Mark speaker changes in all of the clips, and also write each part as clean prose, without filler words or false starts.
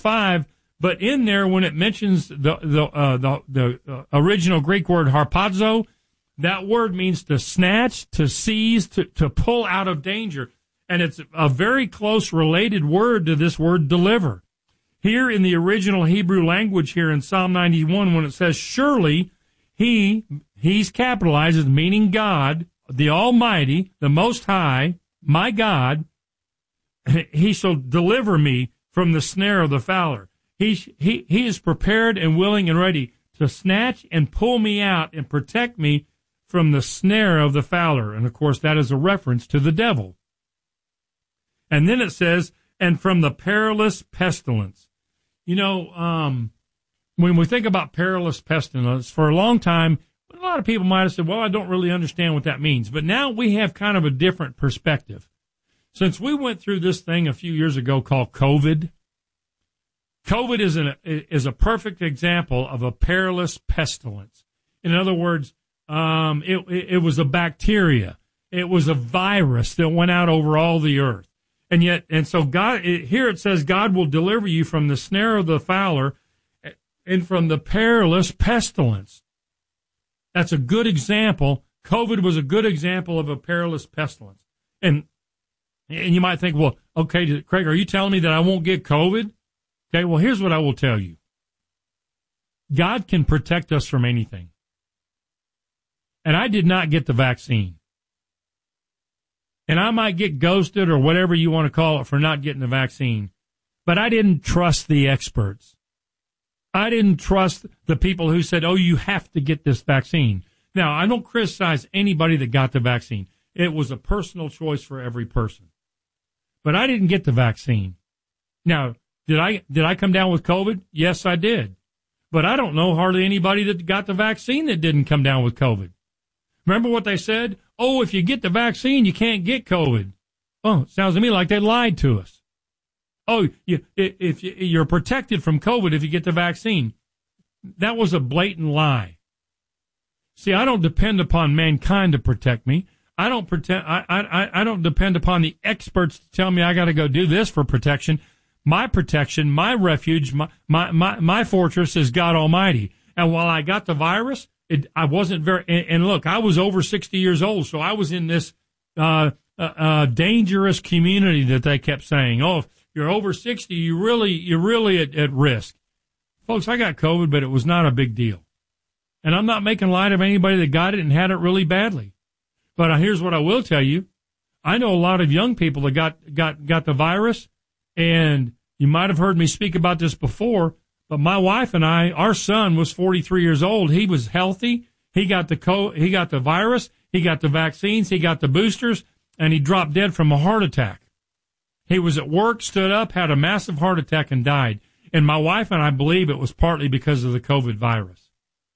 Speaker 1: 5. But in there, when it mentions the original Greek word harpazo, that word means to snatch, to seize, to pull out of danger. And it's a very close related word to this word deliver. Here in the original Hebrew language here in Psalm 91, when it says, surely he's capitalized as meaning God, the Almighty, the Most High, my God, he shall deliver me from the snare of the fowler. He is prepared and willing and ready to snatch and pull me out and protect me from the snare of the fowler. And, of course, that is a reference to the devil. And then it says, and from the perilous pestilence. You know, when we think about perilous pestilence, for a long time, a lot of people might have said, well, I don't really understand what that means. But now we have kind of a different perspective. Since we went through this thing a few years ago called COVID, COVID is a perfect example of a perilous pestilence. In other words, it was a bacteria. It was a virus that went out over all the earth. And so God, here it says, God will deliver you from the snare of the fowler and from the perilous pestilence. That's a good example. COVID was a good example of a perilous pestilence. And you might think, well, okay, Craig, are you telling me that I won't get COVID? Okay, well, here's what I will tell you. God can protect us from anything. And I did not get the vaccine. And I might get ghosted or whatever you want to call it for not getting the vaccine. But I didn't trust the experts. I didn't trust the people who said, oh, you have to get this vaccine. Now, I don't criticize anybody that got the vaccine. It was a personal choice for every person. But I didn't get the vaccine. Now, did I come down with COVID? Yes, I did. But I don't know hardly anybody that got the vaccine that didn't come down with COVID. Remember what they said? Oh, if you get the vaccine, you can't get COVID. Oh, it sounds to me like they lied to us. Oh, you're protected from COVID if you get the vaccine. That was a blatant lie. See, I don't depend upon mankind to protect me. I don't depend upon the experts to tell me I got to go do this for protection. My protection, my refuge, my fortress is God Almighty. And while I got the virus, I wasn't very. And look, I was over 60 years old, so I was in this dangerous community that they kept saying, "Oh, if you're over 60, you're really at risk." Folks, I got COVID, but it was not a big deal. And I'm not making light of anybody that got it and had it really badly. But here's what I will tell you: I know a lot of young people that got the virus, and you might have heard me speak about this before. But my wife and I, our son was 43 years old. He was healthy. He got the virus. He got the vaccines. He got the boosters, and he dropped dead from a heart attack. He was at work, stood up, had a massive heart attack, and died. And my wife and I believe it was partly because of the COVID virus.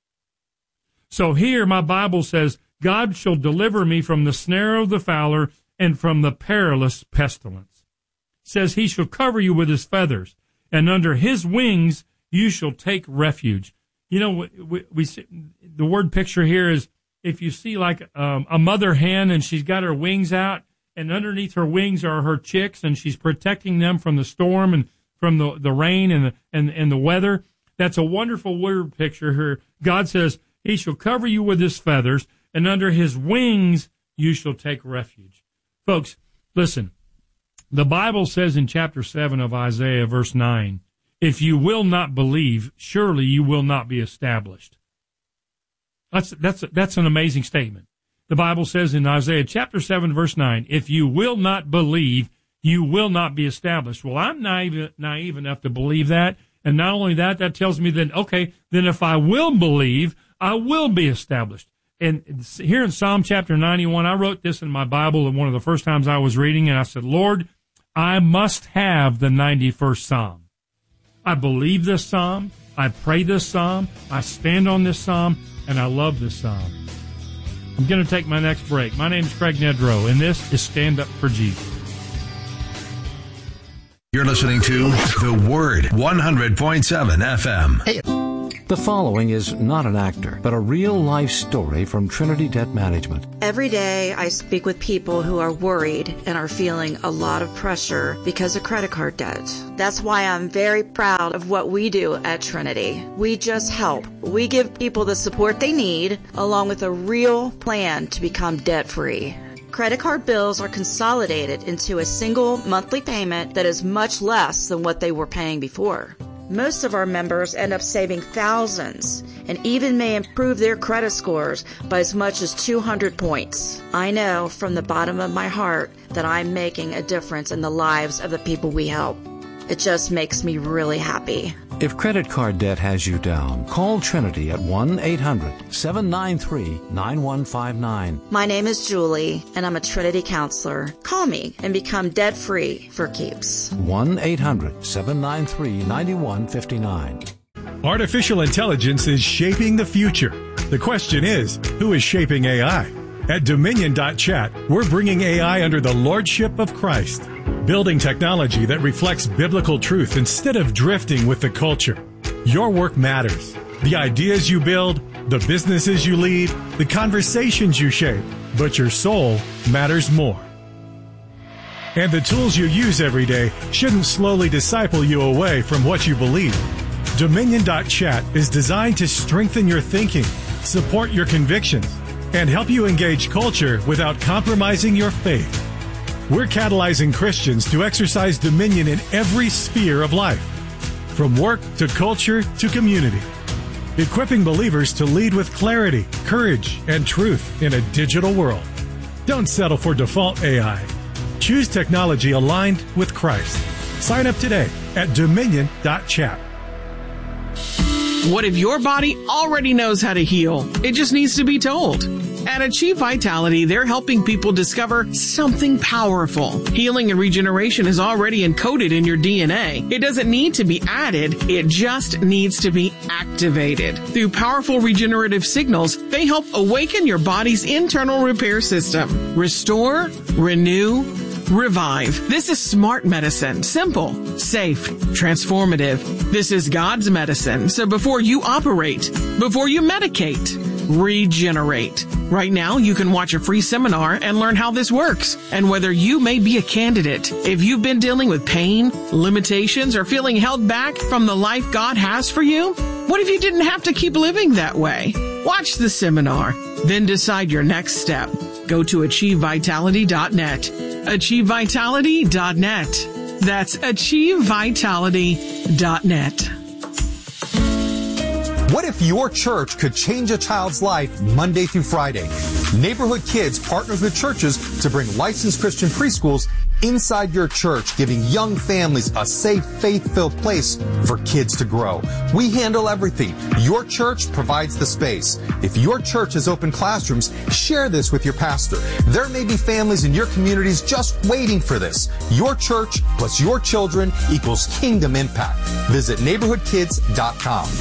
Speaker 1: So here my Bible says, God shall deliver me from the snare of the fowler and from the perilous pestilence. It says he shall cover you with his feathers, and under his wings you shall take refuge. You know, we see, the word picture here is if you see like a mother hen and she's got her wings out, and underneath her wings are her chicks, and she's protecting them from the storm and from the rain and the weather. That's a wonderful word picture here. God says he shall cover you with his feathers, and under his wings you shall take refuge. Folks, listen. The Bible says in chapter 7 of Isaiah, verse 9, if you will not believe, surely you will not be established. That's an amazing statement. The Bible says in Isaiah chapter 7, verse 9, if you will not believe, you will not be established. Well, I'm naive enough to believe that. And not only that, that tells me then, okay, then if I will believe, I will be established. And here in Psalm chapter 91, I wrote this in my Bible one of the first times I was reading, and I said, Lord, I must have the 91st Psalm. I believe this Psalm. I pray this Psalm. I stand on this Psalm, and I love this Psalm. I'm going to take my next break. My name is Craig Nedrow, and this is Stand Up for Jesus.
Speaker 2: You're listening to The Word, 100.7 FM.
Speaker 3: Hey.
Speaker 2: The following is not an actor, but a real-life story from Trinity Debt Management.
Speaker 3: Every day I speak with people who are worried and are feeling a lot of pressure because of credit card debt. That's why I'm very proud of what we do at Trinity. We just help. We give people the support they need, along with a real plan to become debt-free. Credit card bills are consolidated into a single monthly payment that is much less than what they were paying before. Most of our members end up saving thousands and even may improve their credit scores by as much as 200 points. I know from the bottom of my heart that I'm making a difference in the lives of the people we help. It just makes me really happy.
Speaker 2: If credit card debt has you down, call Trinity at 1-800-793-9159.
Speaker 3: My name is Julie, and I'm a Trinity counselor. Call me and become debt-free for keeps.
Speaker 2: 1-800-793-9159.
Speaker 4: Artificial intelligence is shaping the future. The question is, who is shaping AI? At Dominion.chat, we're bringing AI under the lordship of Christ, building technology that reflects biblical truth instead of drifting with the culture. Your work matters. The ideas you build, the businesses you lead, the conversations you shape, but your soul matters more. And the tools you use every day shouldn't slowly disciple you away from what you believe. Dominion.chat is designed to strengthen your thinking, support your convictions, and help you engage culture without compromising your faith. We're catalyzing Christians to exercise dominion in every sphere of life, from work to culture to community, equipping believers to lead with clarity, courage, and truth in a digital world. Don't settle for default AI. Choose technology aligned with Christ. Sign up today at Dominion.chat.
Speaker 5: What if your body already knows how to heal? It just needs to be told. At Achieve Vitality, they're helping people discover something powerful. Healing and regeneration is already encoded in your DNA. It doesn't need to be added. It just needs to be activated. Through powerful regenerative signals, they help awaken your body's internal repair system. Restore, renew, revive. This is smart medicine. Simple, safe, transformative. This is God's medicine. So before you operate, before you medicate, regenerate. Right now, you can watch a free seminar and learn how this works and whether you may be a candidate. If you've been dealing with pain, limitations, or feeling held back from the life God has for you, what if you didn't have to keep living that way? Watch the seminar, then decide your next step. Go to AchieveVitality.net. AchieveVitality.net. That's AchieveVitality.net.
Speaker 6: What if your church could change a child's life Monday through Friday? Neighborhood Kids partners with churches to bring licensed Christian preschools inside your church, giving young families a safe, faith-filled place for kids to grow. We handle everything. Your church provides the space. If your church has open classrooms, share this with your pastor. There may be families in your communities just waiting for this. Your church plus your children equals kingdom impact. Visit neighborhoodkids.com.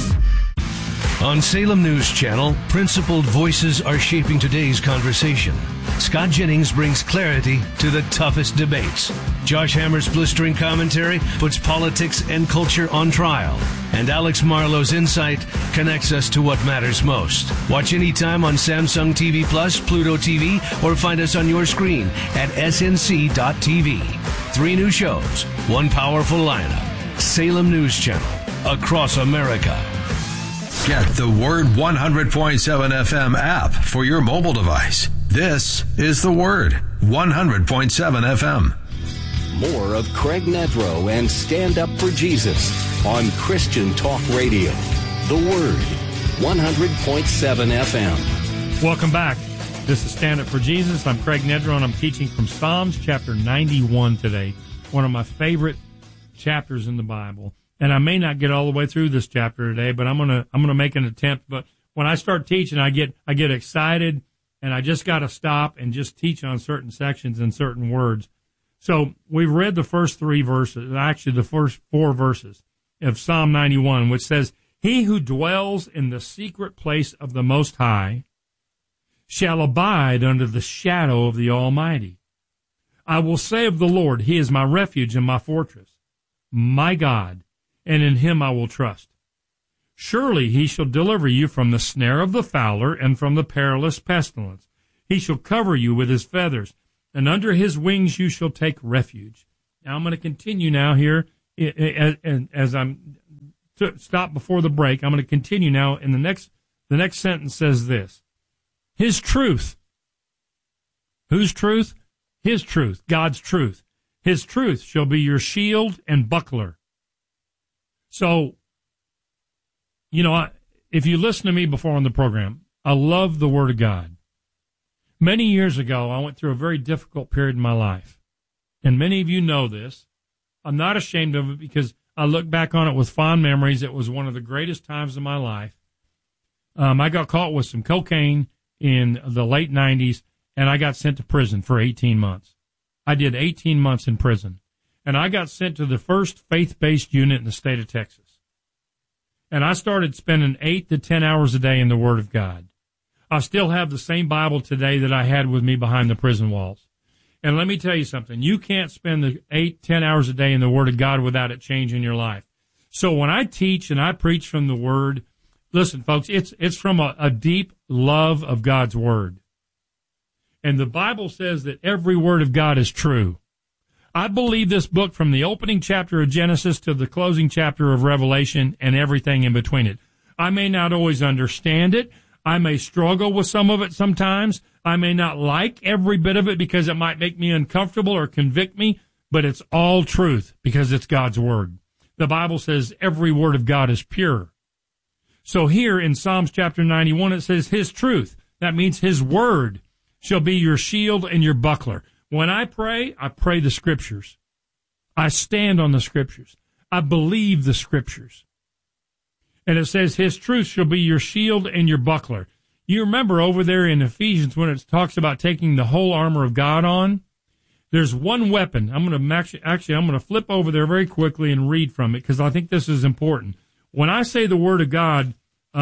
Speaker 7: On Salem News Channel, principled voices are shaping today's conversation. Scott Jennings brings clarity to the toughest debates. Josh Hammer's blistering commentary puts politics and culture on trial. And Alex Marlowe's insight connects us to what matters most. Watch anytime on Samsung TV Plus, Pluto TV, or find us on your screen at snc.tv. 3 new shows, 1 powerful lineup. Salem News Channel, across America.
Speaker 8: Get the Word 100.7 FM app for your mobile device. This is the Word 100.7 FM.
Speaker 9: More of Craig Nedrow and Stand Up for Jesus on Christian Talk Radio. The Word 100.7 FM.
Speaker 1: Welcome back. This is Stand Up for Jesus. I'm Craig Nedrow, and I'm teaching from Psalms chapter 91 today, one of my favorite chapters in the Bible. And I may not get all the way through this chapter today, but I'm gonna make an attempt. But when I start teaching, I get excited, and I just got to stop and just teach on certain sections and certain words. So we've read the first 3 verses, actually the first 4 verses of Psalm 91, which says, "He who dwells in the secret place of the Most High shall abide under the shadow of the Almighty. I will say of the Lord, He is my refuge and my fortress, my God, and in Him I will trust. Surely he shall deliver you from the snare of the fowler and from the perilous pestilence. He shall cover you with his feathers, and under his wings you shall take refuge. Now I'm going to continue now here, as I'm stop before the break. I'm going to continue now, and the next sentence says this: his truth. Whose truth? His truth, God's truth. His truth shall be your shield and buckler. So, you know, if you listen to me before on the program, I love the Word of God. Many years ago, I went through a very difficult period in my life. And many of you know this. I'm not ashamed of it because I look back on it with fond memories. It was one of the greatest times of my life. I got caught with some cocaine in the late 90s, and I got sent to prison for 18 months. I did 18 months in prison. And I got sent to the first faith-based unit in the state of Texas. And I started spending 8 to 10 hours a day in the Word of God. I still have the same Bible today that I had with me behind the prison walls. And let me tell you something. You can't spend the 8, 10 hours a day in the Word of God without it changing your life. So when I teach and I preach from the Word, listen, folks, it's from a deep love of God's Word. And the Bible says that every word of God is true. I believe this book from the opening chapter of Genesis to the closing chapter of Revelation and everything in between it. I may not always understand it. I may struggle with some of it sometimes. I may not like every bit of it because it might make me uncomfortable or convict me, but it's all truth because it's God's Word. The Bible says every word of God is pure. So here in Psalms chapter 91, it says his truth. That means his word shall be your shield and your buckler. When I pray the Scriptures. I stand on the Scriptures. I believe the Scriptures. And it says his truth shall be your shield and your buckler. You remember over there in Ephesians when it talks about taking the whole armor of God on? There's one weapon. I'm going to flip over there very quickly and read from it because I think this is important. When I say the Word of God,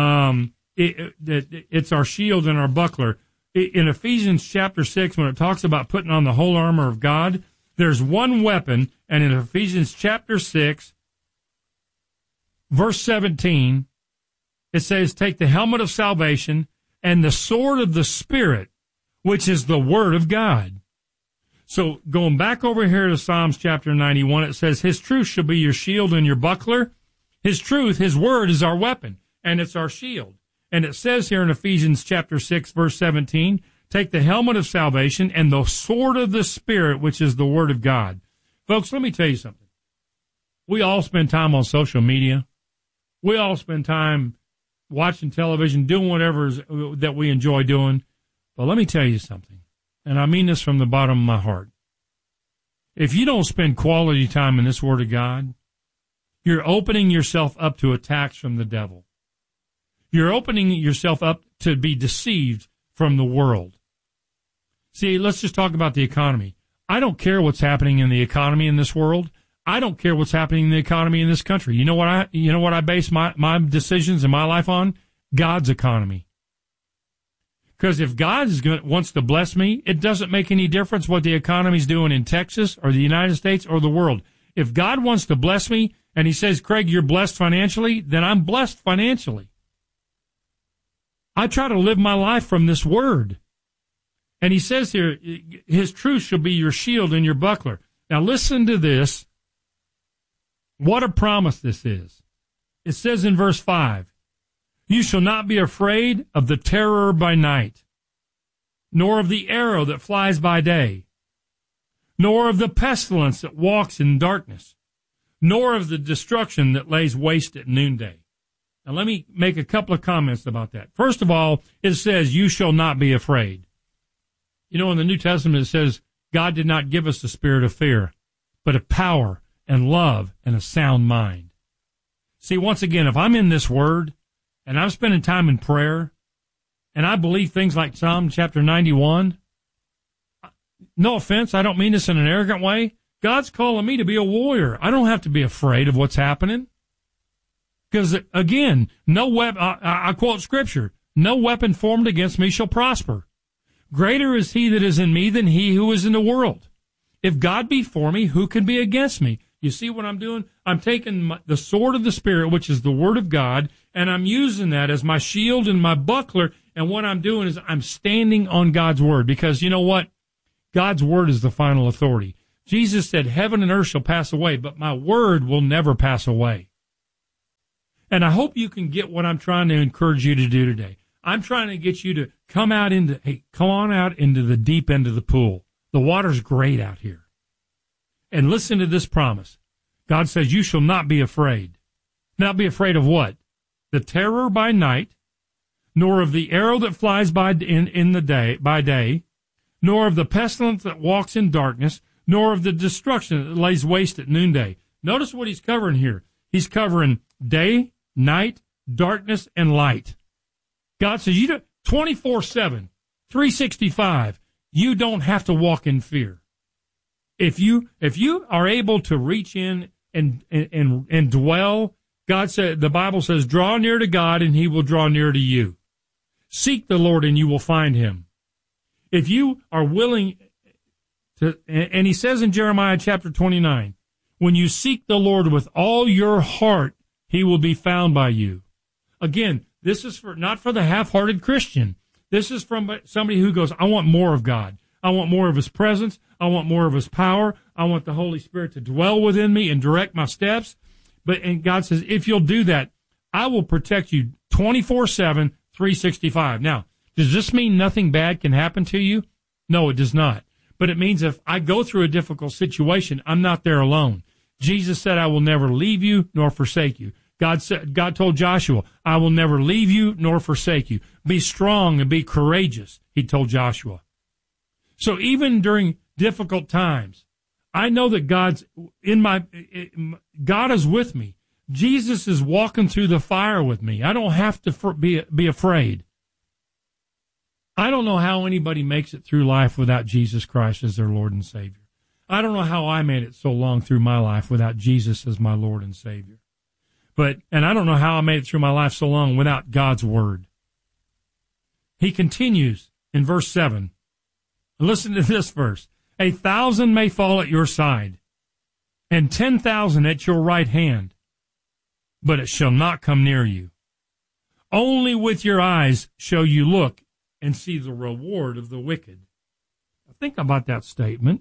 Speaker 1: it's our shield and our buckler. In Ephesians chapter 6, when it talks about putting on the whole armor of God, there's one weapon, and in Ephesians chapter 6, verse 17, it says, take the helmet of salvation and the sword of the Spirit, which is the Word of God. So going back over here to Psalms chapter 91, it says, his truth shall be your shield and your buckler. His truth, his word is our weapon, and it's our shield. And it says here in Ephesians chapter 6, verse 17, take the helmet of salvation and the sword of the Spirit, which is the Word of God. Folks, let me tell you something. We all spend time on social media. We all spend time watching television, doing whatever that we enjoy doing. But let me tell you something, and I mean this from the bottom of my heart. If you don't spend quality time in this Word of God, you're opening yourself up to attacks from the devil. You're opening yourself up to be deceived from the world. See, let's just talk about the economy. I don't care what's happening in the economy in this world. I don't care what's happening in the economy in this country. You know what I base my decisions in my life on? God's economy. Because if God wants to bless me, it doesn't make any difference what the economy's doing in Texas or the United States or the world. If God wants to bless me and he says, Craig, you're blessed financially, then I'm blessed financially. I try to live my life from this word. And he says here, his truth shall be your shield and your buckler. Now listen to this. What a promise this is. It says in verse 5, you shall not be afraid of the terror by night, nor of the arrow that flies by day, nor of the pestilence that walks in darkness, nor of the destruction that lays waste at noonday. Now, let me make a couple of comments about that. First of all, it says, you shall not be afraid. You know, in the New Testament, it says, God did not give us the spirit of fear, but of power and love and a sound mind. See, once again, if I'm in this word and I'm spending time in prayer and I believe things like Psalm chapter 91, no offense, I don't mean this in an arrogant way. God's calling me to be a warrior. I don't have to be afraid of what's happening. Because, again, no weapon, I quote Scripture, no weapon formed against me shall prosper. Greater is he that is in me than he who is in the world. If God be for me, who can be against me? You see what I'm doing? I'm taking the sword of the Spirit, which is the Word of God, And I'm using that as my shield and my buckler. And what I'm doing is I'm standing on God's word, because you know what? God's word is the final authority. Jesus said, heaven and earth shall pass away, but my word will never pass away. And I hope you can get what I'm trying to encourage you to do today. I'm trying to get you to come on out into the deep end of the pool. The water's great out here. And listen to this promise. God says, you shall not be afraid. Not be afraid of what? The terror by night, nor of the arrow that flies by day, nor of the pestilence that walks in darkness, nor of the destruction that lays waste at noonday. Notice what he's covering here. He's covering day, night, darkness, and light. God says, you 24/7, 365, you don't have to walk in fear. If you are able to reach in and dwell, God said, the Bible says, draw near to God and he will draw near to you. Seek the Lord and you will find him. If you are willing to, and he says in Jeremiah chapter 29, when you seek the Lord with all your heart, he will be found by you. Again, this is not for the half-hearted Christian. This is from somebody who goes, I want more of God. I want more of his presence. I want more of his power. I want the Holy Spirit to dwell within me and direct my steps. And God says, if you'll do that, I will protect you 24/7, 365. Now, does this mean nothing bad can happen to you? No, it does not. But it means if I go through a difficult situation, I'm not there alone. Jesus said, I will never leave you nor forsake you. God told Joshua, I will never leave you nor forsake you. Be strong and be courageous, he told Joshua. So even during difficult times, I know that God is with me. Jesus is walking through the fire with me. I don't have to be afraid. I don't know how anybody makes it through life without Jesus Christ as their Lord and Savior. I don't know how I made it so long through my life without Jesus as my Lord and Savior. And I don't know how I made it through my life so long without God's Word. He continues in verse 7. Listen to this verse. 1,000 may fall at your side, and 10,000 at your right hand, but it shall not come near you. Only with your eyes shall you look and see the reward of the wicked. Think about that statement.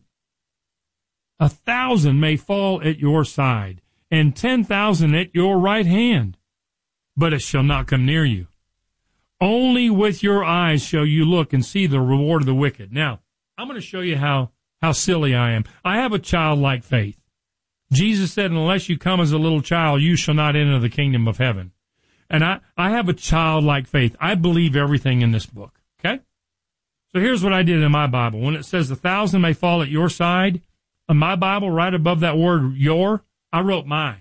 Speaker 1: 1,000 may fall at your side, and 10,000 at your right hand, but it shall not come near you. Only with your eyes shall you look and see the reward of the wicked. Now, I'm going to show you how silly I am. I have a childlike faith. Jesus said, unless you come as a little child, you shall not enter the kingdom of heaven. And I have a childlike faith. I believe everything in this book. Okay? So here's what I did in my Bible. When it says 1,000 may fall at your side, in my Bible, right above that word your, I wrote my.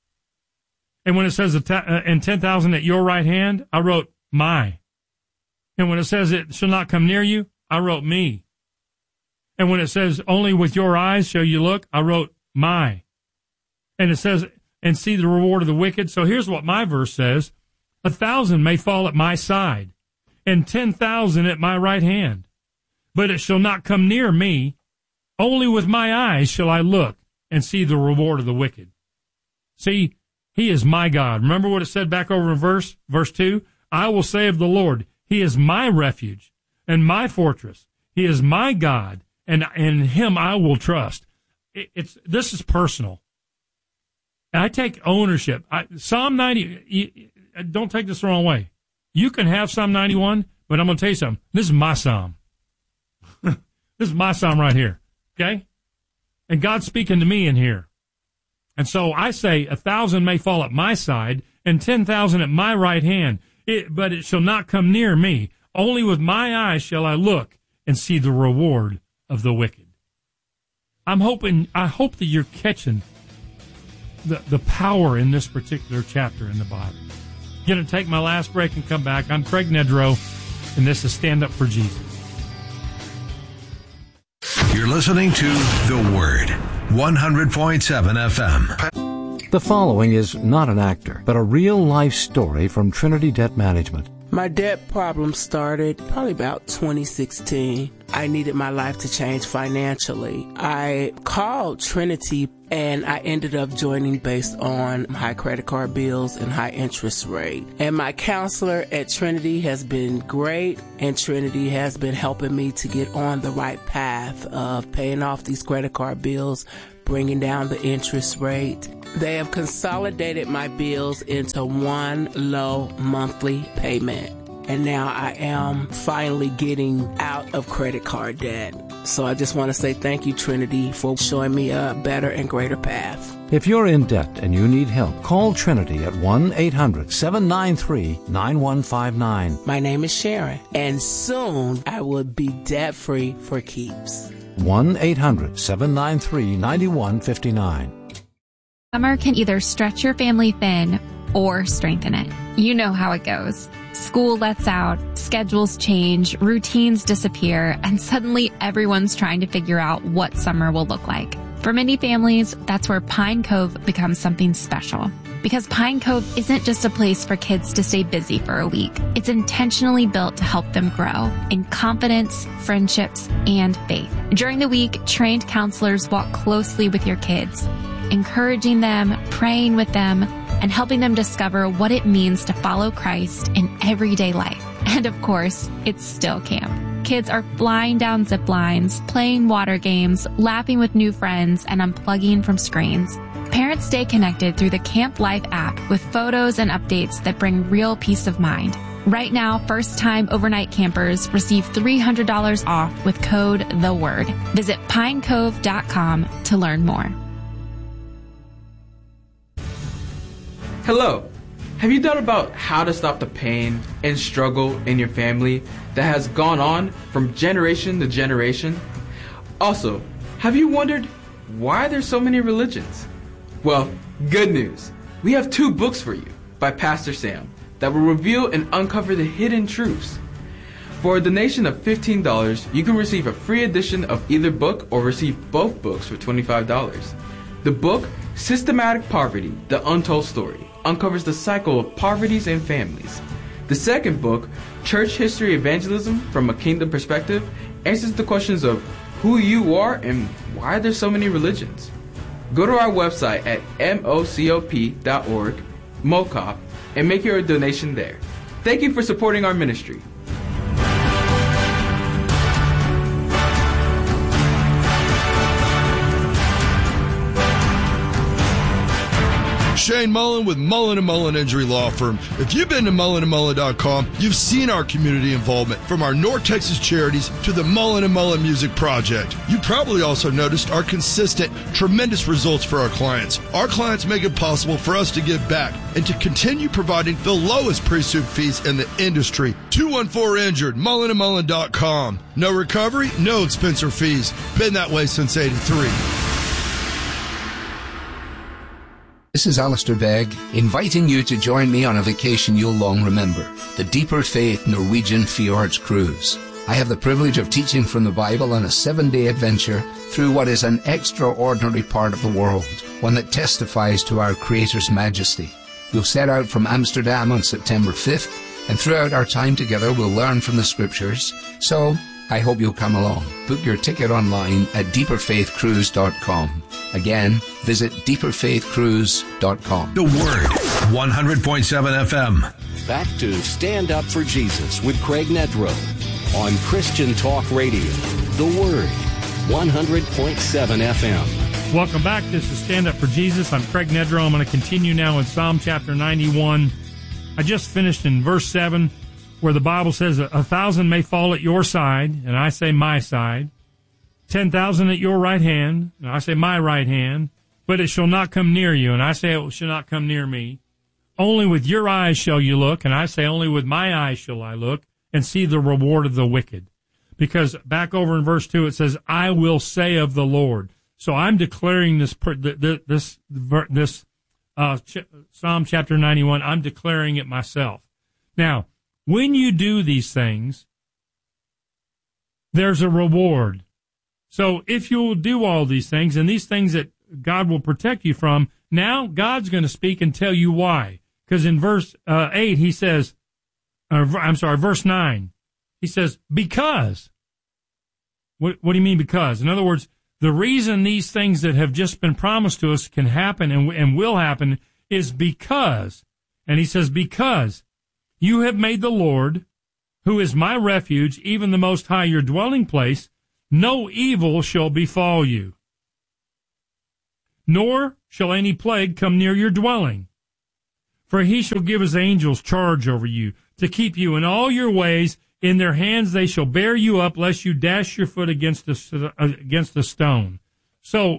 Speaker 1: And when it says and 10,000 at your right hand, I wrote my. And when it says it shall not come near you, I wrote me. And when it says only with your eyes shall you look, I wrote my. And it says, and see the reward of the wicked. So here's what my verse says. 1,000 may fall at my side, and 10,000 at my right hand, but it shall not come near me. Only with my eyes shall I look and see the reward of the wicked. See, he is my God. Remember what it said back over in verse 2? I will say of the Lord, he is my refuge and my fortress. He is my God, and in him I will trust. This is personal. I take ownership. Psalm 90, don't take this the wrong way. You can have Psalm 91, but I'm going to tell you something. This is my Psalm. This is my Psalm right here. Okay? And God's speaking to me in here. And so I say 1,000 may fall at my side and 10,000 at my right hand, but it shall not come near me. Only with my eyes shall I look and see the reward of the wicked. I hope that you're catching the power in this particular chapter in the Bible. I'm going to take my last break and come back. I'm Craig Nedrow, and this is Stand Up for Jesus.
Speaker 8: You're listening to The Word, 100.7 FM.
Speaker 2: The following is not an actor, but a real-life story from Trinity Debt Management,
Speaker 10: My debt problem started probably about 2016. I needed my life to change financially. I called Trinity and I ended up joining based on high credit card bills and high interest rate. And my counselor at Trinity has been great, and Trinity has been helping me to get on the right path of paying off these credit card bills, bringing down the interest rate. They have consolidated my bills into one low monthly payment. And now I am finally getting out of credit card debt. So I just want to say thank you, Trinity, for showing me a better and greater path.
Speaker 2: If you're in debt and you need help, call Trinity at 1-800-793-9159.
Speaker 10: My name is Sharon, and soon I will be debt-free for keeps.
Speaker 2: 1-800-793-9159.
Speaker 11: Summer can either stretch your family thin or strengthen it. You know how it goes. School lets out, schedules change, routines disappear, and suddenly everyone's trying to figure out what summer will look like. For many families, that's where Pine Cove becomes something special. Because Pine Cove isn't just a place for kids to stay busy for a week. It's intentionally built to help them grow in confidence, friendships, and faith. During the week, trained counselors walk closely with your kids, encouraging them, praying with them, and helping them discover what it means to follow Christ in everyday life. And of course, it's still camp. Kids are flying down zip lines, playing water games, laughing with new friends, and unplugging from screens. Parents stay connected through the Camp Life app with photos and updates that bring real peace of mind. Right now, first-time overnight campers receive $300 off with code THEWORD. Visit pinecove.com to learn more.
Speaker 12: Hello. Have you thought about how to stop the pain and struggle in your family that has gone on from generation to generation? Also, have you wondered why there's so many religions? Well, good news. We have 2 books for you by Pastor Sam that will reveal and uncover the hidden truths. For a donation of $15, you can receive a free edition of either book or receive both books for $25. The book, Systematic Poverty, The Untold Story, uncovers the cycle of poverties and families. The second book, Church History Evangelism from a Kingdom Perspective, answers the questions of who you are and why there's so many religions. Go to our website at mocop.org, MOCOP, and make your donation there. Thank you for supporting our ministry.
Speaker 13: Shane Mullen with Mullen & Mullen Injury Law Firm. If you've been to mullenandmullen.com, you've seen our community involvement, from our North Texas charities to the Mullen & Mullen Music Project. You probably also noticed our consistent, tremendous results for our clients. Our clients make it possible for us to give back and to continue providing the lowest pre-suit fees in the industry. 214-INJURED, mullenandmullen.com. No recovery, no expense or fees. Been that way since '83.
Speaker 14: This is Alistair Begg, inviting you to join me on a vacation you'll long remember, the Deeper Faith Norwegian Fjords Cruise. I have the privilege of teaching from the Bible on a 7-day adventure through what is an extraordinary part of the world, one that testifies to our Creator's majesty. We'll set out from Amsterdam on September 5th, and throughout our time together we'll learn from the Scriptures. So, I hope you'll come along. Book your ticket online at deeperfaithcruise.com. Again, visit deeperfaithcruise.com.
Speaker 8: The Word, 100.7 FM.
Speaker 9: Back to Stand Up for Jesus with Craig Nedrow on Christian Talk Radio. The Word, 100.7 FM.
Speaker 1: Welcome back. This is Stand Up for Jesus. I'm Craig Nedrow. I'm going to continue now in Psalm chapter 91. I just finished in verse 7, where the Bible says 1,000 may fall at your side, and I say my side, 10,000 at your right hand, and I say my right hand, but it shall not come near you, and I say it shall not come near me. Only with your eyes shall you look, and I say only with my eyes shall I look, and see the reward of the wicked. Because back over in verse 2 it says, I will say of the Lord. So I'm declaring this Psalm chapter 91, I'm declaring it myself. Now, when you do these things, there's a reward. So if you'll do all these things, and these things that God will protect you from, now God's going to speak and tell you why. Because in verse 8, he says, verse 9. He says, because. What do you mean because? In other words, the reason these things that have just been promised to us can happen and will happen is because. And he says, because you have made the Lord, who is my refuge, even the Most High, your dwelling place, no evil shall befall you, nor shall any plague come near your dwelling. For he shall give his angels charge over you, to keep you in all your ways. In their hands they shall bear you up, lest you dash your foot against a stone. So,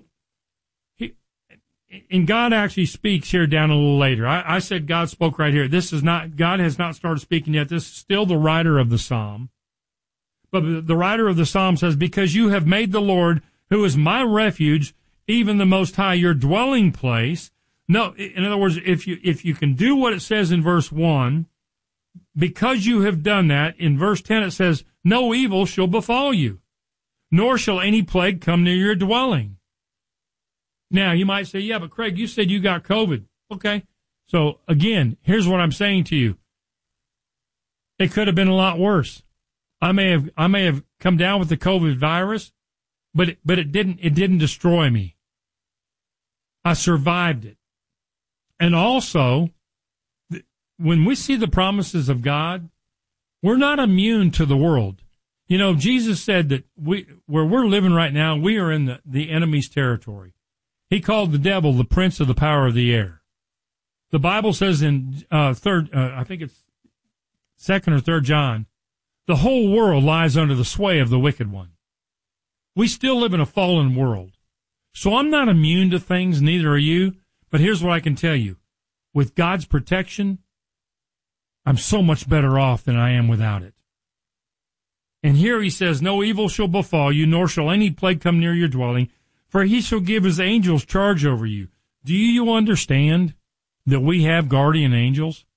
Speaker 1: and God actually speaks here down a little later. I said God spoke right here. God has not started speaking yet. This is still the writer of the psalm. But the writer of the psalm says, because you have made the Lord, who is my refuge, even the Most High, your dwelling place. No, in other words, if you can do what it says in verse 1, because you have done that, in verse 10 it says, no evil shall befall you, nor shall any plague come near your dwelling. Now, you might say, yeah, but Craig, you said you got COVID. Okay. So, again, here's what I'm saying to you. It could have been a lot worse. I may have come down with the COVID virus, but it didn't destroy me. I survived it. And also, when we see the promises of God, we're not immune to the world. You know, Jesus said that where we're living right now, we are in the enemy's territory. He called the devil the prince of the power of the air. The Bible says in I think it's 2nd or 3rd John, the whole world lies under the sway of the wicked one. We still live in a fallen world. So I'm not immune to things, neither are you. But here's what I can tell you. With God's protection, I'm so much better off than I am without it. And here he says, no evil shall befall you, nor shall any plague come near your dwelling, for he shall give his angels charge over you. Do you understand that we have guardian angels?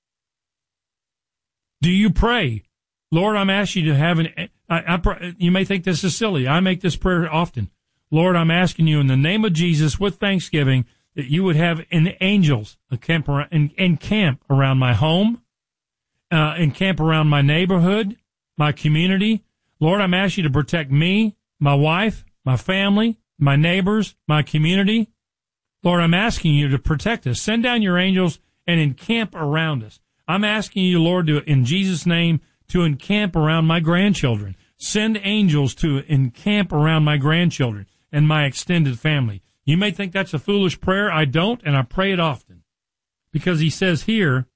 Speaker 1: Do you pray, Lord, I'm asking you to have you may think this is silly. I make this prayer often. Lord, I'm asking you in the name of Jesus with thanksgiving that you would have angels encamp around my home, encamp around my neighborhood, my community. Lord, I'm asking you to protect me, my wife, my family, my neighbors, my community. Lord, I'm asking you to protect us. Send down your angels and encamp around us. I'm asking you, Lord, in Jesus' name, to encamp around my grandchildren. Send angels to encamp around my grandchildren and my extended family. You may think that's a foolish prayer. I don't, and I pray it often. Because he says here,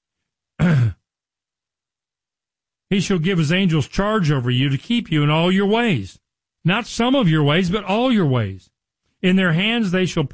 Speaker 1: he shall give his angels charge over you to keep you in all your ways. Not some of your ways, but all your ways. In their hands they shall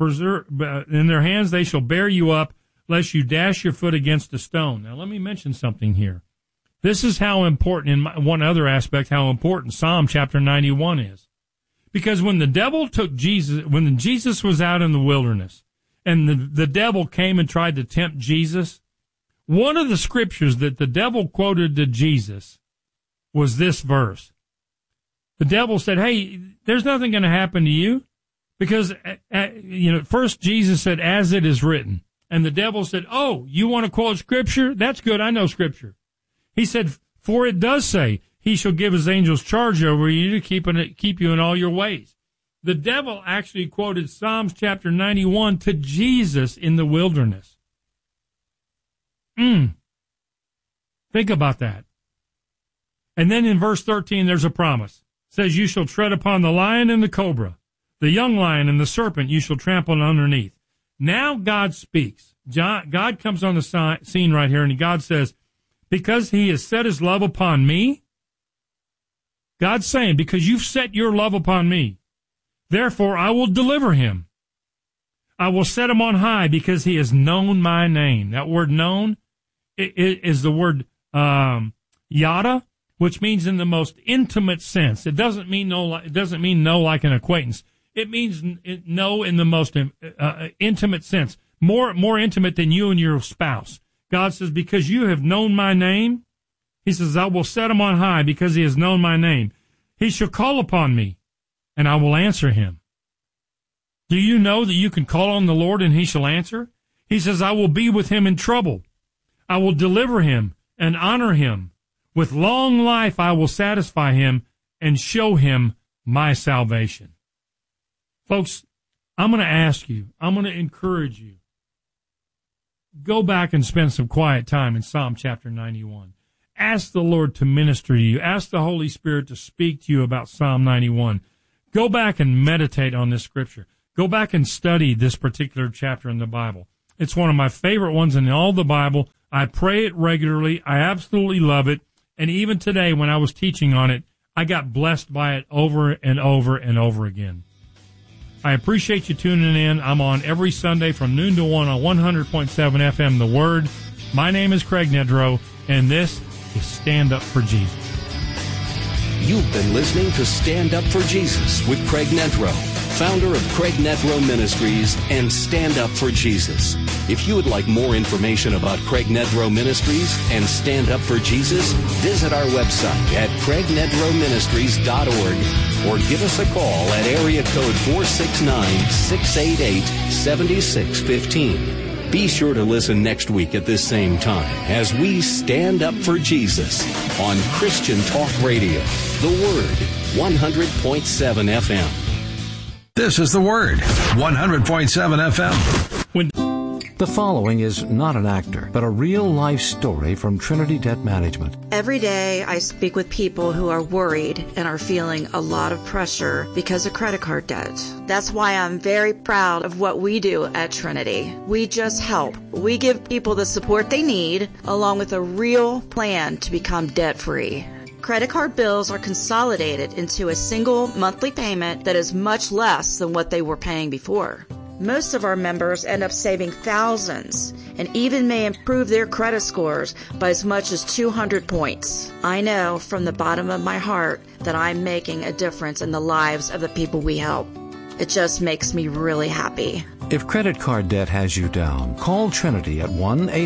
Speaker 1: bear you up, lest you dash your foot against a stone. Now let me mention something here. This is how important, in one other aspect, how important Psalm chapter 91 is. Because when the devil took Jesus, when Jesus was out in the wilderness, and the devil came and tried to tempt Jesus, one of the scriptures that the devil quoted to Jesus was this verse. The devil said, hey, there's nothing going to happen to you, because, first Jesus said, as it is written. And the devil said, oh, you want to quote scripture? That's good. I know scripture. He said, for it does say, he shall give his angels charge over you to keep you in all your ways. The devil actually quoted Psalms chapter 91 to Jesus in the wilderness. Think about that. And then in verse 13, there's a promise. It says, you shall tread upon the lion and the cobra, the young lion and the serpent you shall trample underneath. Now God speaks. God comes on the scene right here, and God says, because he has set his love upon me, God's saying, because you've set your love upon me, therefore I will deliver him. I will set him on high because he has known my name. That word known is the word yada, which means in the most intimate sense. It doesn't mean know. It doesn't mean know like an acquaintance. It means know in the most intimate sense, more intimate than you and your spouse. God says, because you have known my name, he says, I will set him on high because he has known my name. He shall call upon me, and I will answer him. Do you know that you can call on the Lord and he shall answer? He says, I will be with him in trouble. I will deliver him, and honor him. With long life I will satisfy him and show him my salvation. Folks, I'm going to ask you, I'm going to encourage you, go back and spend some quiet time in Psalm chapter 91. Ask the Lord to minister to you. Ask the Holy Spirit to speak to you about Psalm 91. Go back and meditate on this scripture. Go back and study this particular chapter in the Bible. It's one of my favorite ones in all the Bible. I pray it regularly. I absolutely love it. And even today when I was teaching on it, I got blessed by it over and over and over again. I appreciate you tuning in. I'm on every Sunday from noon to 1 on 100.7 FM, The Word. My name is Craig Nedrow, and this is Stand Up for Jesus.
Speaker 9: You've been listening to Stand Up for Jesus with Craig Nedrow, founder of Craig Nedrow Ministries and Stand Up for Jesus. If you would like more information about Craig Nedrow Ministries and Stand Up for Jesus, visit our website at craignedrowministries.org or give us a call at area code 469-688-7615. Be sure to listen next week at this same time as we stand up for Jesus on Christian Talk Radio, The Word, 100.7 FM.
Speaker 8: This is The Word, 100.7 FM.
Speaker 2: The following is not an actor, but a real-life story from Trinity Debt Management.
Speaker 3: Every day I speak with people who are worried and are feeling a lot of pressure because of credit card debt. That's why I'm very proud of what we do at Trinity. We just help. We give people the support they need, along with a real plan to become debt-free. Credit card bills are consolidated into a single monthly payment that is much less than what they were paying before. Most of our members end up saving thousands and even may improve their credit scores by as much as 200 points. I know from the bottom of my heart that I'm making a difference in the lives of the people we help. It just makes me really happy.
Speaker 2: If credit card debt has you down, call Trinity at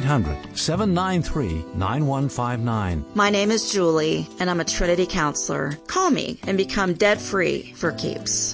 Speaker 2: 1-800-793-9159.
Speaker 3: My name is Julie, and I'm a Trinity counselor. Call me and become debt-free for keeps.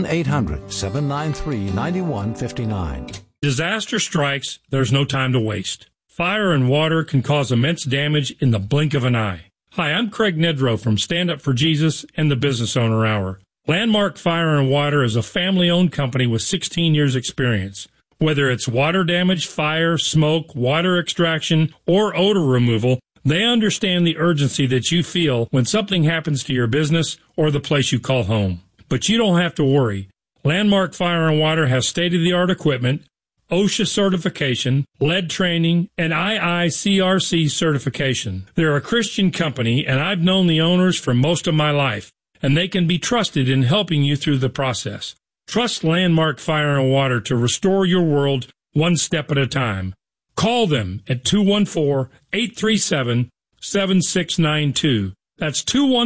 Speaker 2: 1-800-793-9159.
Speaker 1: Disaster strikes, there's no time to waste. Fire and water can cause immense damage in the blink of an eye. Hi, I'm Craig Nedrow from Stand Up for Jesus and the Business Owner Hour. Landmark Fire and Water is a family-owned company with 16 years' experience. Whether it's water damage, fire, smoke, water extraction, or odor removal, they understand the urgency that you feel when something happens to your business or the place you call home. But you don't have to worry. Landmark Fire and Water has state-of-the-art equipment, OSHA certification, lead training, and IICRC certification. They're a Christian company, and I've known the owners for most of my life, and they can be trusted in helping you through the process. Trust Landmark Fire and Water to restore your world one step at a time. Call them at 214-837-7692. That's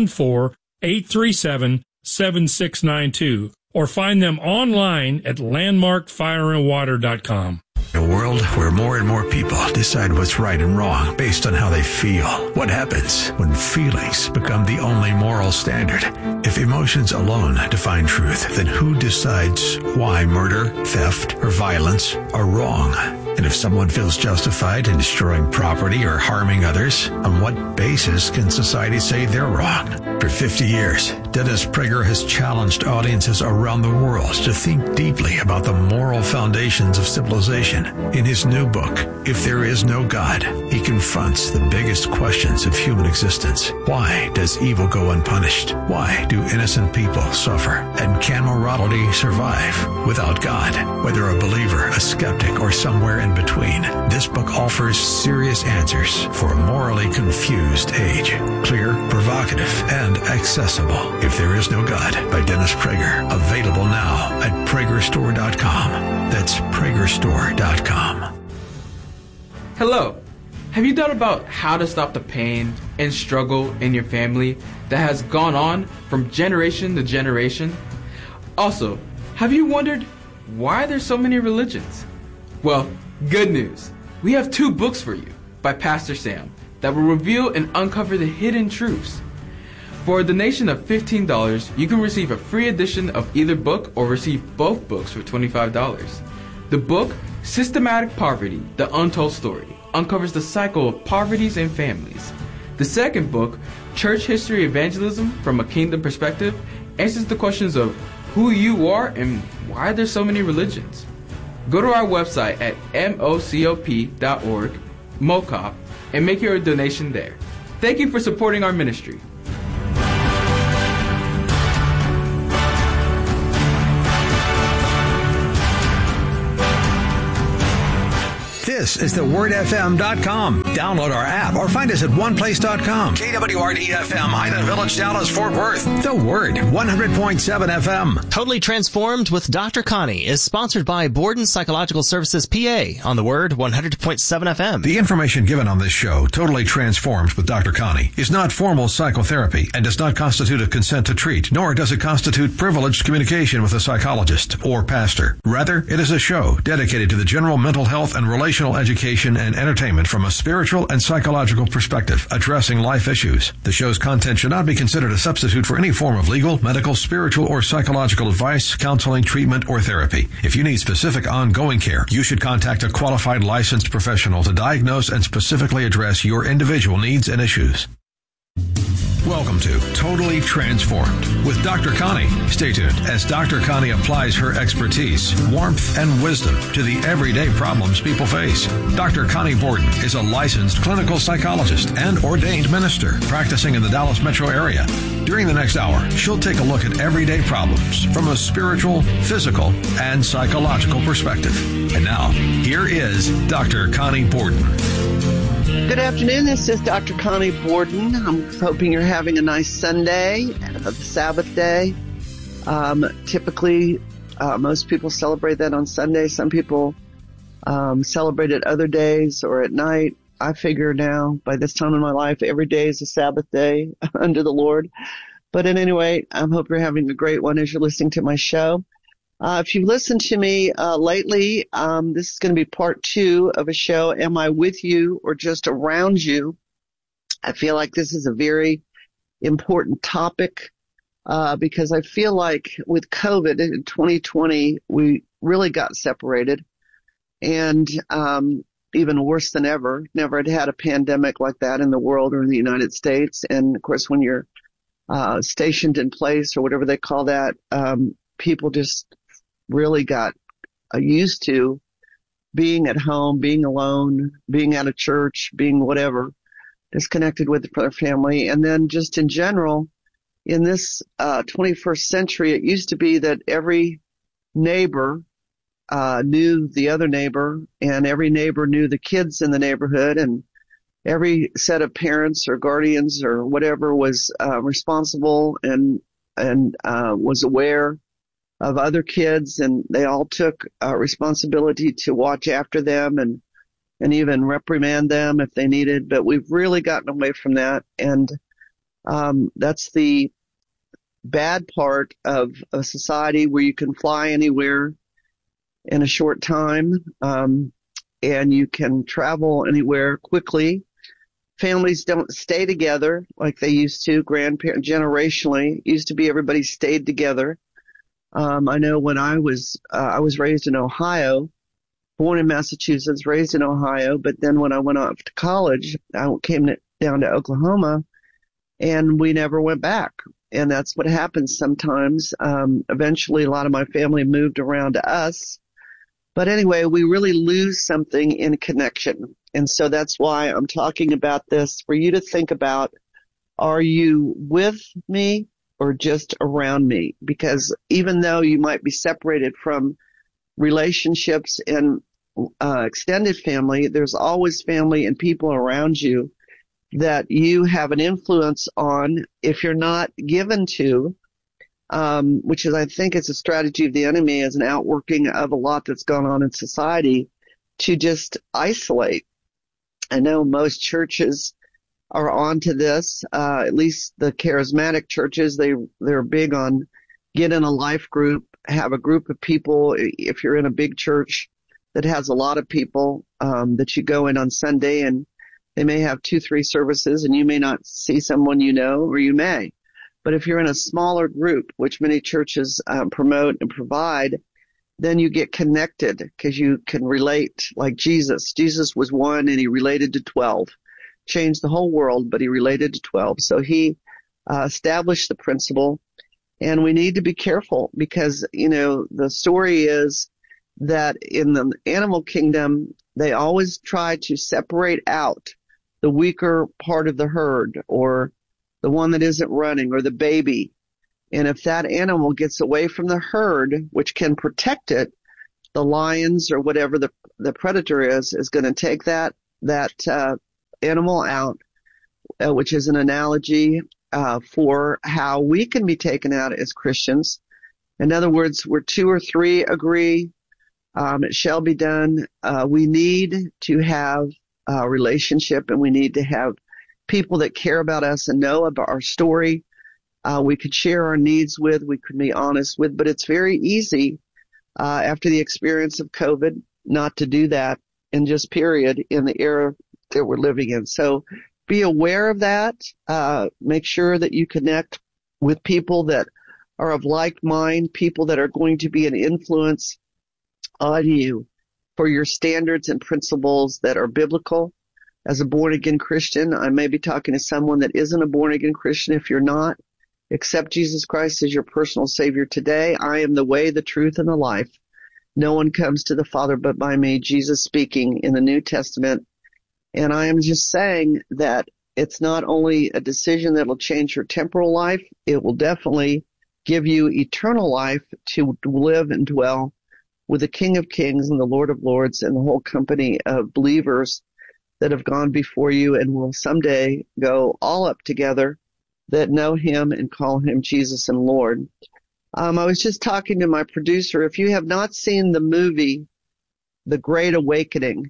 Speaker 1: 214-837-7692. Or find them online at landmarkfireandwater.com.
Speaker 8: A world where more and more people decide what's right and wrong based on how they feel. What happens when feelings become the only moral standard? If emotions alone define truth, then who decides why murder, theft, or violence are wrong? And if someone feels justified in destroying property or harming others, on what basis can society say they're wrong? For 50 years, Dennis Prager has challenged audiences around the world to think deeply about the moral foundations of civilization. In his new book, If There Is No God, he confronts the biggest questions of human existence. Why does evil go unpunished? Why do innocent people suffer? And can morality survive without God? Whether a believer, a skeptic, or somewhere in between, this book offers serious answers for a morally confused age. Clear, provocative, and accessible. If There Is No God by Dennis Prager. Available now at PragerStore.com. That's PragerStore.com.
Speaker 12: Hello. Have you thought about how to stop the pain and struggle in your family that has gone on from generation to generation? Also, have you wondered why there's so many religions? Well, good news. We have 2 books for you by Pastor Sam that will reveal and uncover the hidden truths. For a donation of $15, you can receive a free edition of either book or receive both books for $25. The book, Systematic Poverty, The Untold Story, uncovers the cycle of poverties in families. The second book, Church History Evangelism from a Kingdom Perspective, answers the questions of who you are and why there's so many religions. Go to our website at mocop.org, MOCOP, and make your donation there. Thank you for supporting our ministry.
Speaker 8: This is thewordfm.com. Download our app or find us at oneplace.com. KWRD-FM, Highland Village, Dallas, Fort Worth. The Word, 100.7 FM.
Speaker 15: Totally Transformed with Dr. Connie is sponsored by Borden Psychological Services, PA, on The Word, 100.7 FM.
Speaker 8: The information given on this show, Totally Transformed with Dr. Connie, is not formal psychotherapy and does not constitute a consent to treat, nor does it constitute privileged communication with a psychologist or pastor. Rather, it is a show dedicated to the general mental health and relational education and entertainment from a spiritual and psychological perspective, addressing life issues. The show's content should not be considered a substitute for any form of legal, medical, spiritual, or psychological advice, counseling, treatment, or therapy. If you need specific ongoing care, you should contact a qualified licensed professional to diagnose and specifically address your individual needs and issues. Welcome to Totally Transformed with Dr. Connie. Stay tuned as Dr. Connie applies her expertise, warmth, and wisdom to the everyday problems people face. Dr. Connie Borden is a licensed clinical psychologist and ordained minister practicing in the Dallas metro area. During the next hour, she'll take a look at everyday problems from a spiritual, physical, and psychological perspective. And now, here is Dr. Connie Borden.
Speaker 16: Good afternoon. This is Dr. Connie Borden. I'm hoping you're having a nice Sunday, the Sabbath day. Typically, most people celebrate that on Sunday. Some people celebrate it other days or at night. I figure now, by this time in my life, every day is a Sabbath day under the Lord. But at any rate, I hope you're having a great one as you're listening to my show. If you've listened to me lately, this is going to be part 2 of a show, Am I With You or Just Around You? I feel like this is a very important topic because I feel like with COVID in 2020, we really got separated and even worse than ever. Never had a pandemic like that in the world or in the United States. And, of course, when you're stationed in place or whatever they call that, people just really got used to being at home, being alone, being at a church, being whatever, disconnected with their family. And then just in general, in this 21st century, it used to be that every neighbor knew the other neighbor, and every neighbor knew the kids in the neighborhood, and every set of parents or guardians or whatever was responsible and was aware of other kids, and they all took responsibility to watch after them and even reprimand them if they needed. But we've really gotten away from that, and that's the bad part of a society where you can fly anywhere in a short time, and you can travel anywhere quickly. Families don't stay together like they used to. Grandparents, generationally, used to be everybody stayed together. I know when I was raised in Ohio, born in Massachusetts, raised in Ohio, but then when I went off to college, I came down to Oklahoma, and we never went back. And that's what happens sometimes. Eventually, a lot of my family moved around to us. But anyway, we really lose something in connection. And so that's why I'm talking about this, for you to think about, are you with me or just around me? Because even though you might be separated from relationships and extended family, there's always family and people around you that you have an influence on if you're not given to, which is, I think, it's a strategy of the enemy as an outworking of a lot that's gone on in society to just isolate. I know most churches are onto this, at least the charismatic churches. They're big on get in a life group, have a group of people. If you're in a big church that has a lot of people, that you go in on Sunday, and they may have 2-3 services, and you may not see someone you know, or you may. But if you're in a smaller group, which many churches promote and provide, then you get connected because you can relate like Jesus. Jesus was one and he related to 12. Changed the whole world, but he related to 12. So he established the principle. And we need to be careful because, the story is that in the animal kingdom, they always try to separate out the weaker part of the herd or the one that isn't running or the baby. And if that animal gets away from the herd, which can protect it, the lions or whatever the predator is going to take that animal out, which is an analogy for how we can be taken out as Christians. In other words, where 2 or 3 agree, it shall be done. We need to have a relationship, and we need to have people that care about us and know about our story. We could share our needs with, we could be honest with, but it's very easy after the experience of COVID not to do that in just period in the era that we're living in. So be aware of that. Make sure that you connect with people that are of like mind, people that are going to be an influence on you for your standards and principles that are biblical. As a born-again Christian, I may be talking to someone that isn't a born-again Christian. If you're not, accept Jesus Christ as your personal Savior today. I am the way, the truth, and the life. No one comes to the Father but by me, Jesus speaking in the New Testament. And I am just saying that it's not only a decision that will change your temporal life, it will definitely give you eternal life to live and dwell with the King of Kings and the Lord of Lords and the whole company of believers that have gone before you and will someday go all up together that know him and call him Jesus and Lord. I was just talking to my producer. If you have not seen the movie, The Great Awakening,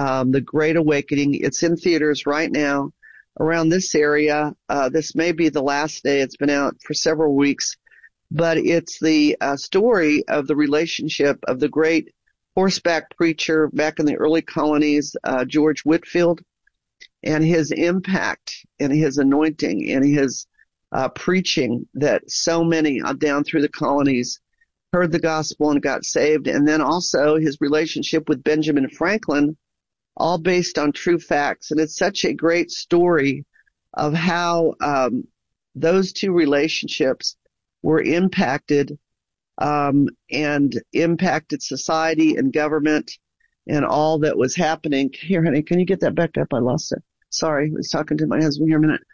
Speaker 16: it's in theaters right now around this area. This may be the last day. It's been out for several weeks, but it's the story of the relationship of the great horseback preacher back in the early colonies, George Whitefield, and his impact and his anointing and his preaching that so many down through the colonies heard the gospel and got saved. And then also his relationship with Benjamin Franklin, all based on true facts. And it's such a great story of how those two relationships were impacted and impacted society and government and all that was happening. Here, honey, can you get that back up? I lost it. Sorry, I was talking to my husband here a minute.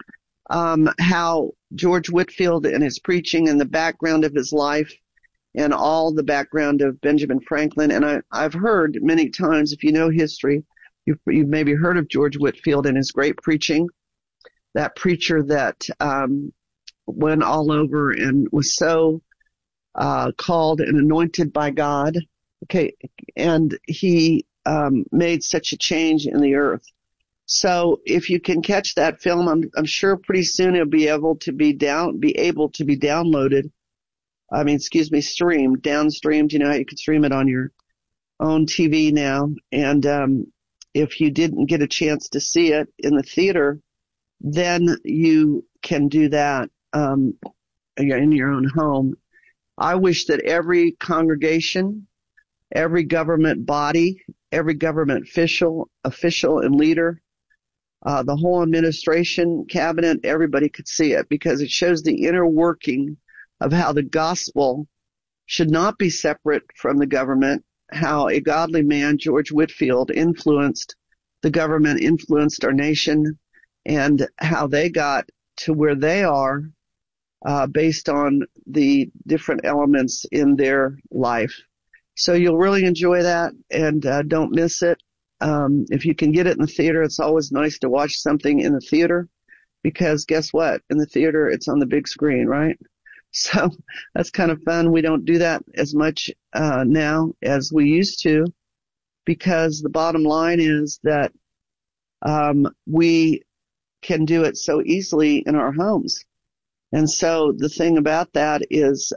Speaker 16: How George Whitefield and his preaching and the background of his life and all the background of Benjamin Franklin. And I've heard many times, if you know history, you've maybe heard of George Whitefield and his great preaching, that preacher that went all over and was so called and anointed by God. Okay, and he made such a change in the earth. So if you can catch that film, I'm sure pretty soon it'll be able to be downloaded. Streamed, downstreamed. You know how you can stream it on your own TV now. And if you didn't get a chance to see it in the theater, then you can do that in your own home. I wish that every congregation, every government body, every government official and leader, the whole administration, cabinet, everybody could see it, because it shows the inner working of how the gospel should not be separate from the government, how a godly man, George Whitefield, influenced the government, influenced our nation, and how they got to where they are based on the different elements in their life. So you'll really enjoy that, and don't miss it. If you can get it in the theater, it's always nice to watch something in the theater, because guess what? In the theater, it's on the big screen, right? So that's kind of fun. We don't do that as much now as we used to, because the bottom line is that we can do it so easily in our homes. And so the thing about that is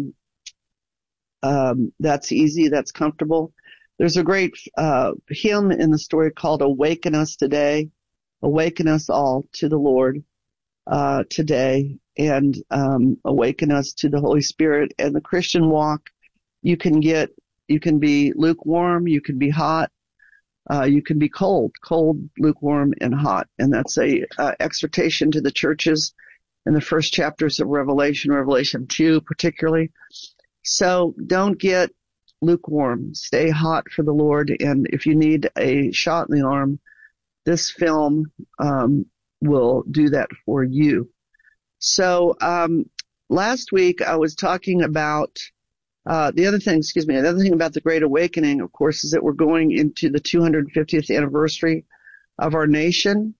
Speaker 16: that's easy, that's comfortable. There's a great hymn in the story called Awaken Us Today, awaken us all to the Lord today, and awaken us to the Holy Spirit. And the Christian walk, you can get You can be lukewarm. You can be hot. You can be cold, lukewarm, and hot. And that's a exhortation to the churches in the first chapters of Revelation 2 particularly. So don't get lukewarm. Stay hot for the Lord. And if you need a shot in the arm, this film will do that for you. So last week I was talking about the other thing about the Great Awakening, of course, is that we're going into the 250th anniversary of our nation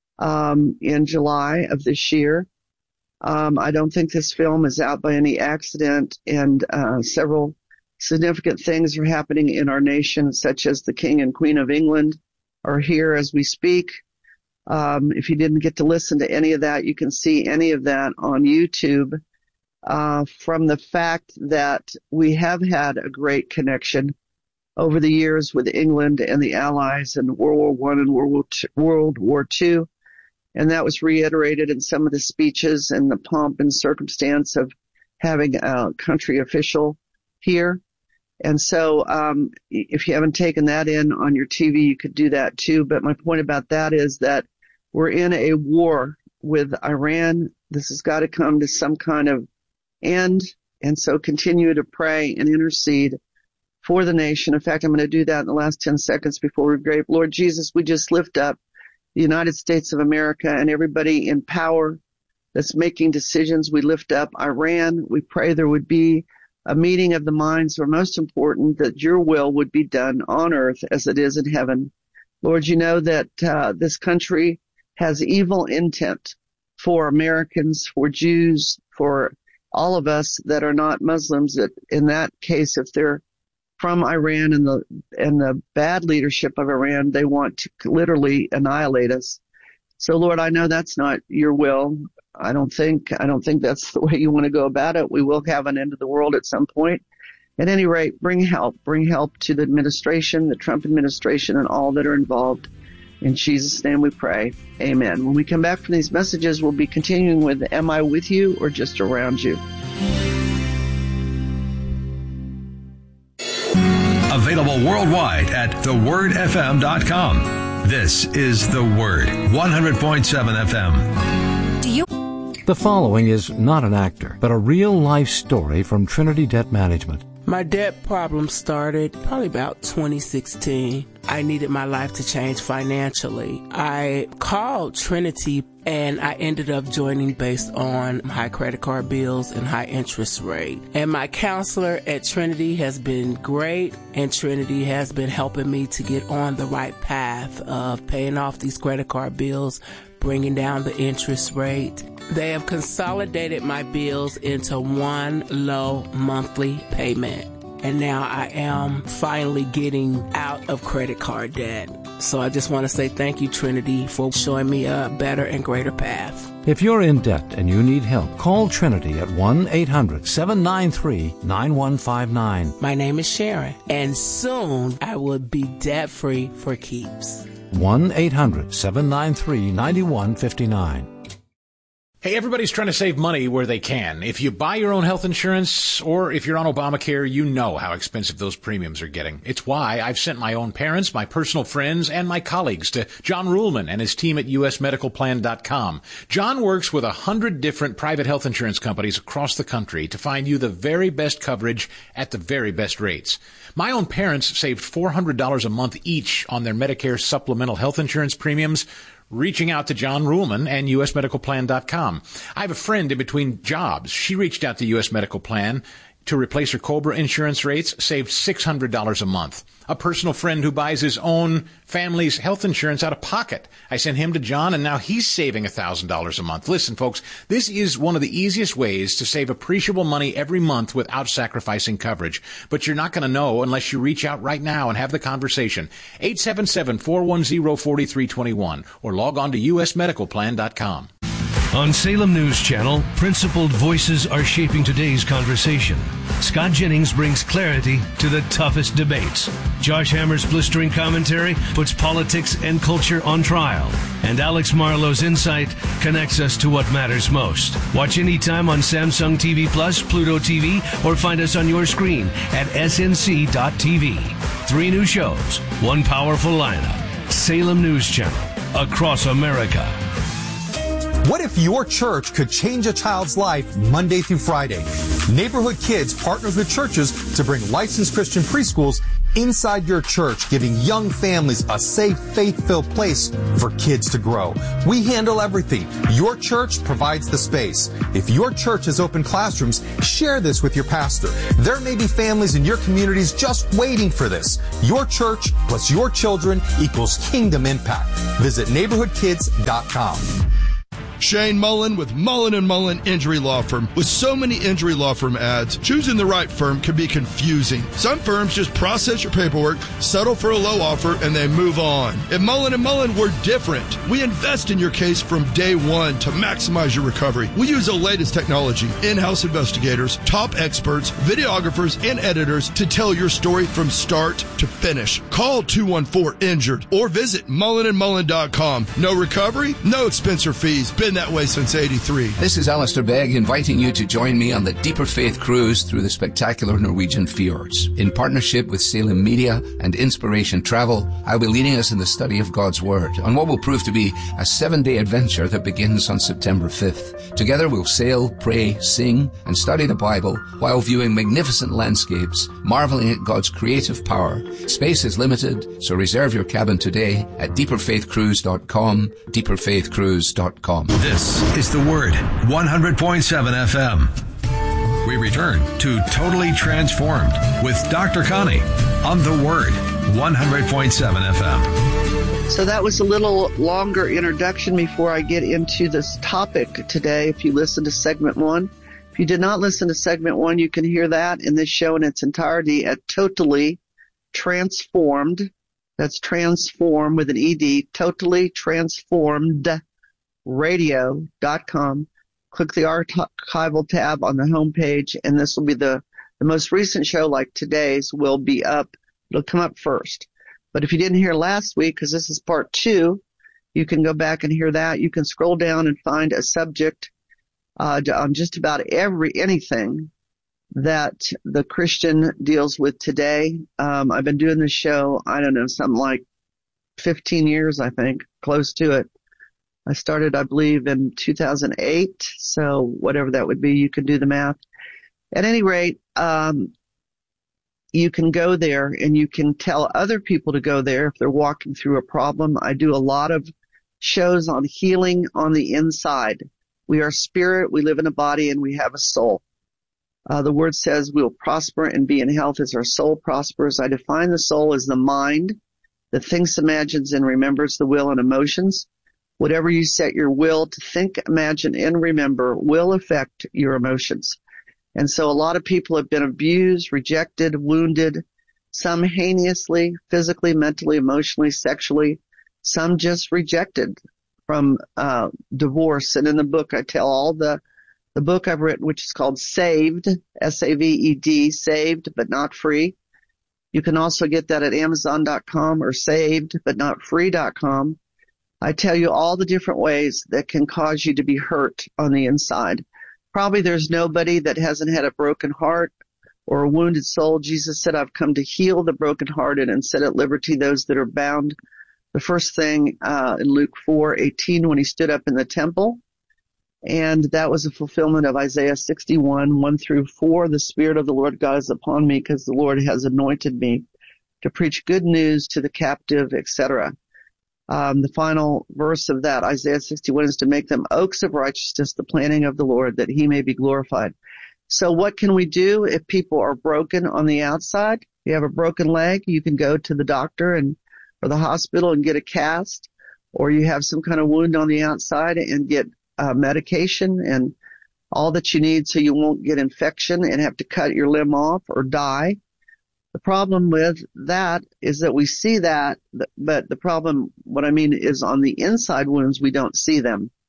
Speaker 16: in July of this year. I don't think this film is out by any accident, and several significant things are happening in our nation, such as the King and Queen of England are here as we speak. If you didn't get to listen to any of that, you can see any of that on YouTube. From the fact that we have had a great connection over the years with England and the Allies in World War I and World War II. And that was reiterated in some of the speeches and the pomp and circumstance of having a country official here. And so if you haven't taken that in on your TV, you could do that too. But my point about that is that we're in a war with Iran. This has got to come to some kind of end. And so continue to pray and intercede for the nation. In fact, I'm going to do that in the last 10 seconds before we pray. Lord Jesus, we just lift up the United States of America and everybody in power that's making decisions. We lift up Iran. We pray there would be a meeting of the minds, or most important, that your will would be done on earth as it is in heaven. Lord, you know that this country has evil intent for Americans, for Jews, for all of us that are not Muslims. That in that case, if they're from Iran and the bad leadership of Iran, they want to literally annihilate us. So Lord, I know that's not your will. I don't think that's the way you want to go about it. We will have an end of the world at some point. At any rate, bring help to the administration, the Trump administration, and all that are involved. In Jesus' name we pray. Amen. When we come back from these messages, we'll be continuing with Am I With You or Just Around You?
Speaker 8: Available worldwide at thewordfm.com. This is The Word, 100.7 FM.
Speaker 2: Do you? The following is not an actor, but a real-life story from Trinity Debt Management.
Speaker 10: My debt problem started probably about 2016. I needed my life to change financially. I called Trinity and I ended up joining based on high credit card bills and high interest rate. And my counselor at Trinity has been great, and Trinity has been helping me to get on the right path of paying off these credit card bills, bringing down the interest rate. They have consolidated my bills into one low monthly payment. And now I am finally getting out of credit card debt. So I just want to say thank you, Trinity, for showing me a better and greater path.
Speaker 2: If you're in debt and you need help, call Trinity at 1-800-793-9159.
Speaker 10: My name is Sharon, and soon I will be debt-free for keeps.
Speaker 2: 1-800-793-9159.
Speaker 17: Hey, everybody's trying to save money where they can. If you buy your own health insurance or if you're on Obamacare, you know how expensive those premiums are getting. It's why I've sent my own parents, my personal friends, and my colleagues to John Ruhlman and his team at usmedicalplan.com. John works with 100 different private health insurance companies across the country to find you the very best coverage at the very best rates. My own parents saved $400 a month each on their Medicare supplemental health insurance premiums, reaching out to John Ruhlman and usmedicalplan.com. I have a friend in between jobs. She reached out to US Medical Plan to replace her COBRA insurance rates, saved $600 a month. A personal friend who buys his own family's health insurance out of pocket. I sent him to John, and now he's saving $1,000 a month. Listen, folks, this is one of the easiest ways to save appreciable money every month without sacrificing coverage. But you're not going to know unless you reach out right now and have the conversation. 877-410-4321 or log on to usmedicalplan.com.
Speaker 7: On Salem News Channel, principled voices are shaping today's conversation. Scott Jennings brings clarity to the toughest debates. Josh Hammer's blistering commentary puts politics and culture on trial. And Alex Marlowe's insight connects us to what matters most. Watch anytime on Samsung TV Plus, Pluto TV, or find us on your screen at snc.tv. 3 new shows, 1 powerful lineup. Salem News Channel, across America.
Speaker 6: What if your church could change a child's life Monday through Friday? Neighborhood Kids partners with churches to bring licensed Christian preschools inside your church, giving young families a safe, faith-filled place for kids to grow. We handle everything. Your church provides the space. If your church has open classrooms, share this with your pastor. There may be families in your communities just waiting for this. Your church plus your children equals kingdom impact. Visit neighborhoodkids.com.
Speaker 13: Shane Mullen with Mullen & Mullen Injury Law Firm. With so many injury law firm ads, choosing the right firm can be confusing. Some firms just process your paperwork, settle for a low offer, and they move on. At Mullen & Mullen, we're different. We invest in your case from day one to maximize your recovery. We use the latest technology, in-house investigators, top experts, videographers, and editors to tell your story from start to finish. Call 214-INJURED or visit mullenandmullen.com. No recovery, no expense or fees. Been that way since 83.
Speaker 14: This is Alistair Begg inviting you to join me on the Deeper Faith Cruise through the spectacular Norwegian fjords. In partnership with Salem Media and Inspiration Travel, I'll be leading us in the study of God's Word on what will prove to be a 7-day adventure that begins on September 5th. Together we'll sail, pray, sing, and study the Bible while viewing magnificent landscapes, marveling at God's creative power. Space is limited, so reserve your cabin today at deeperfaithcruise.com, deeperfaithcruise.com.
Speaker 8: This is The Word, 100.7 FM. We return to Totally Transformed with Dr. Connie on The Word, 100.7 FM.
Speaker 16: So that was a little longer introduction before I get into this topic today. If you listen to segment 1, if you did not listen to segment 1, you can hear that in this show in its entirety at Totally Transformed. That's transform with an ED, Totally Transformed radio.com. Click the archival tab on the homepage, and this will be the most recent show, like today's, will be up. It'll come up first. But if you didn't hear last week, because this is part 2, you can go back and hear that. You can scroll down and find a subject on just about anything that the Christian deals with today. I've been doing this show, I don't know, something like 15 years, I think, close to it. I started, I believe, in 2008, so whatever that would be, you can do the math. At any rate, you can go there and you can tell other people to go there if they're walking through a problem. I do a lot of shows on healing on the inside. We are spirit, we live in a body, and we have a soul. The word says we will prosper and be in health as our soul prospers. I define the soul as the mind that thinks, imagines, and remembers the will and emotions. Whatever you set your will to think, imagine, and remember will affect your emotions. And so a lot of people have been abused, rejected, wounded, some heinously, physically, mentally, emotionally, sexually, some just rejected from divorce. And in the book, I tell all the book I've written, which is called Saved, S-A-V-E-D, Saved But Not Free. You can also get that at Amazon.com or SavedButNotFree.com. I tell you all the different ways that can cause you to be hurt on the inside. Probably there's nobody that hasn't had a broken heart or a wounded soul. Jesus said, I've come to heal the brokenhearted and set at liberty those that are bound. The first thing in Luke 4:18 when he stood up in the temple, and that was a fulfillment of Isaiah 61, 1 through 4. The Spirit of the Lord God is upon me because the Lord has anointed me to preach good news to the captive, etc. The final verse of that, Isaiah 61, is to make them oaks of righteousness, the planting of the Lord, that he may be glorified. So what can we do if people are broken on the outside? If you have a broken leg, you can go to the doctor or the hospital and get a cast, or you have some kind of wound on the outside and get medication and all that you need so you won't get infection and have to cut your limb off or die. The problem with that is that we see that, but the problem, what I mean is on the inside wounds, we don't see them.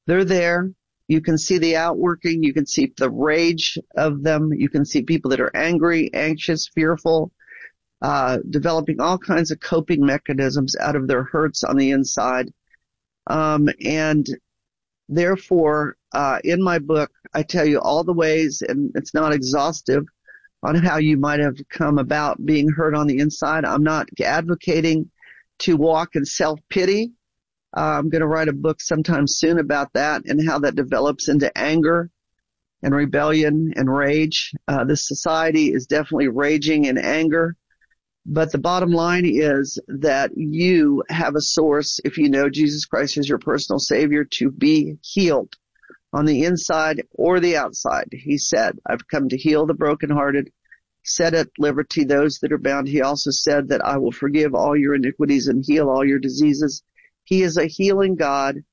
Speaker 16: They're there. You can see the outworking. You can see the rage of them. You can see people that are angry, anxious, fearful, developing all kinds of coping mechanisms out of their hurts on the inside. And therefore, in my book, I tell you all the ways, and it's not exhaustive, on how you might have come about being hurt on the inside. I'm not advocating to walk in self-pity. I'm going to write a book sometime soon about that and how that develops into anger and rebellion and rage. This society is definitely raging in anger. But the bottom line is that you have a source, if you know Jesus Christ as your personal Savior, to be healed on the inside or the outside. He said, I've come to heal the brokenhearted, set at liberty those that are bound. He also said that I will forgive all your iniquities and heal all your diseases. He is a healing God.